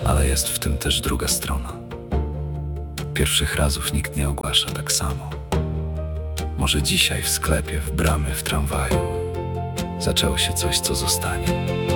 Ale jest w tym też druga strona. Pierwszych razów nikt nie ogłasza tak samo. Może dzisiaj w sklepie, w bramie, w tramwaju zaczęło się coś, co zostanie.